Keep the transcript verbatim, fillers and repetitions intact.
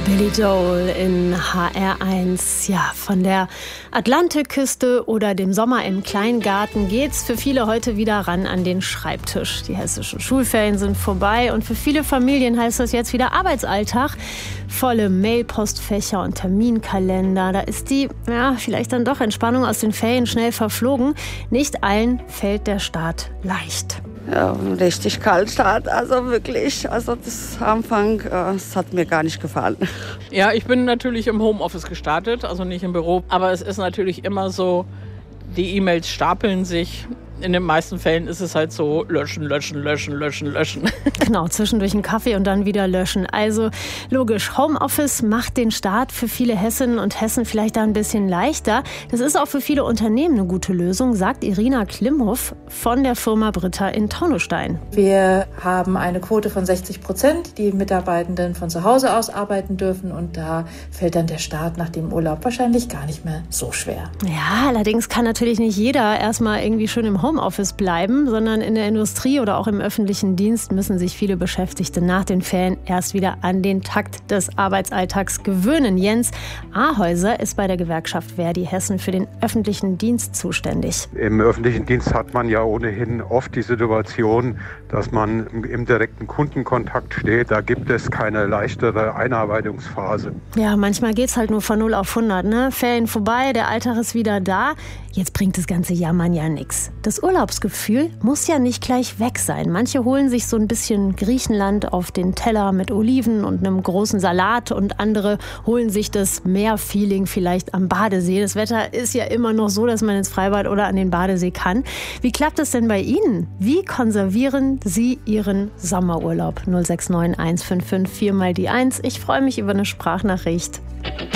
Billy Joel in H R eins. Ja, von der Atlantikküste oder dem Sommer im Kleingarten geht's für viele heute wieder ran an den Schreibtisch. Die hessischen Schulferien sind vorbei und für viele Familien heißt das jetzt wieder Arbeitsalltag. Volle Mailpostfächer und Terminkalender. Da ist die, ja, vielleicht dann doch Entspannung aus den Ferien schnell verflogen. Nicht allen fällt der Start leicht. Ja, richtig kalt Start, also wirklich. Also das Anfang, äh, das hat mir gar nicht gefallen. Ja, ich bin natürlich im Homeoffice gestartet, also nicht im Büro. Aber es ist natürlich immer so, die E-Mails stapeln sich. In den meisten Fällen ist es halt so, löschen, löschen, löschen, löschen, löschen. Genau, zwischendurch einen Kaffee und dann wieder löschen. Also logisch, Homeoffice macht den Start für viele Hessinnen und Hessen vielleicht da ein bisschen leichter. Das ist auch für viele Unternehmen eine gute Lösung, sagt Irina Klimhoff von der Firma Britta in Taunusstein. Wir haben eine Quote von sechzig Prozent, die Mitarbeitenden von zu Hause aus arbeiten dürfen. Und da fällt dann der Start nach dem Urlaub wahrscheinlich gar nicht mehr so schwer. Ja, allerdings kann natürlich nicht jeder erstmal irgendwie schön im Homeoffice bleiben, sondern in der Industrie oder auch im öffentlichen Dienst müssen sich viele Beschäftigte nach den Ferien erst wieder an den Takt des Arbeitsalltags gewöhnen. Jens Ahäuser ist bei der Gewerkschaft Verdi Hessen für den öffentlichen Dienst zuständig. Im öffentlichen Dienst hat man ja ohnehin oft die Situation, dass man im direkten Kundenkontakt steht. Da gibt es keine leichtere Einarbeitungsphase. Ja, manchmal geht es halt nur von null auf hundert. Ne? Ferien vorbei, der Alltag ist wieder da. Jetzt bringt das ganze Jammern ja nichts. Das Urlaubsgefühl muss ja nicht gleich weg sein. Manche holen sich so ein bisschen Griechenland auf den Teller mit Oliven und einem großen Salat und andere holen sich das Meerfeeling vielleicht am Badesee. Das Wetter ist ja immer noch so, dass man ins Freibad oder an den Badesee kann. Wie klappt es denn bei Ihnen? Wie konservieren Sie Ihren Sommerurlaub? null sechs neun eins fünf fünf vier mal die eins. Ich freue mich über eine Sprachnachricht.